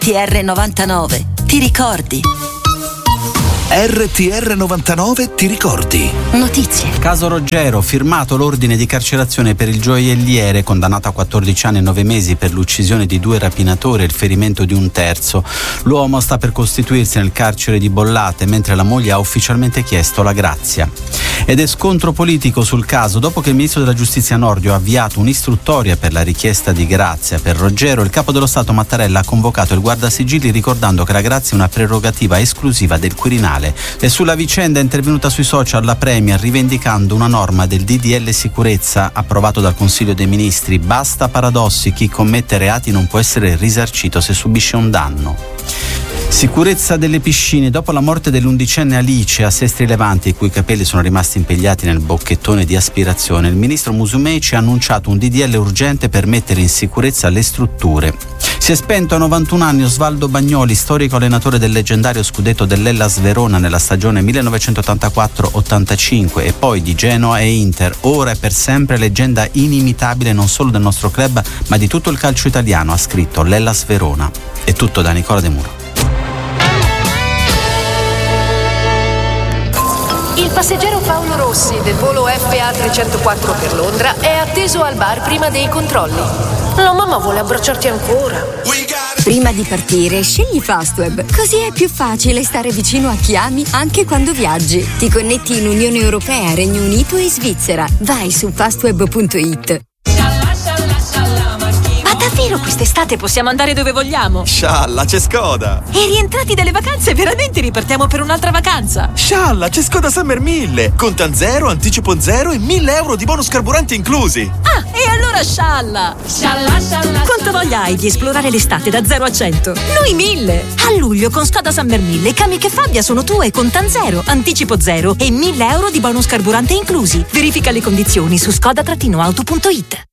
RTR 99, ti ricordi? RTR 99, ti ricordi? Notizie. Caso Roggero, firmato l'ordine di carcerazione per il gioielliere, condannato a 14 anni e 9 mesi per l'uccisione di 2 rapinatori e il ferimento di un terzo. L'uomo sta per costituirsi nel carcere di Bollate, mentre la moglie ha ufficialmente chiesto la grazia. Ed è scontro politico sul caso. Dopo che il ministro della giustizia Nordio ha avviato un'istruttoria per la richiesta di grazia per Roggero, il capo dello Stato Mattarella ha convocato il guardasigilli ricordando che la grazia è una prerogativa esclusiva del Quirinale. E sulla vicenda è intervenuta sui social la Premier rivendicando una norma del DDL sicurezza approvato dal Consiglio dei Ministri. Basta paradossi, chi commette reati non può essere risarcito se subisce un danno. Sicurezza delle piscine. Dopo la morte dell'11enne Alice a Sestri Levante, i cui capelli sono rimasti impigliati nel bocchettone di aspirazione, il ministro Musumeci ha annunciato un DDL urgente per mettere in sicurezza le strutture. Si è spento a 91 anni Osvaldo Bagnoli, storico allenatore del leggendario scudetto dell'Hellas Verona nella stagione 1984-85 e poi di Genoa e Inter. Ora e per sempre leggenda inimitabile non solo del nostro club ma di tutto il calcio italiano, ha scritto l'Hellas Verona. È tutto da Nicola De Muro. Il passeggero Paolo Rossi del volo FA 304 per Londra è atteso al bar prima dei controlli. La mamma vuole abbracciarti ancora. Prima di partire, scegli Fastweb, così è più facile stare vicino a chi ami anche quando viaggi. Ti connetti in Unione Europea, Regno Unito e Svizzera. Vai su fastweb.it. Ma davvero quest'estate possiamo andare dove vogliamo? Scialla, c'è Skoda! E rientrati dalle vacanze veramente ripartiamo per un'altra vacanza? Scialla, c'è Skoda Summer 1000! Contan zero, anticipo zero e 1.000 euro di bonus carburanti inclusi! Ah, e allora scialla! Quanta voglia hai di esplorare l'estate da 0 a 100? Noi 1000! A luglio con Skoda Summer 1000 Kamiq e Fabia sono tue, contan zero, anticipo zero e 1.000 euro di bonus carburante inclusi. Verifica le condizioni su skoda-auto.it.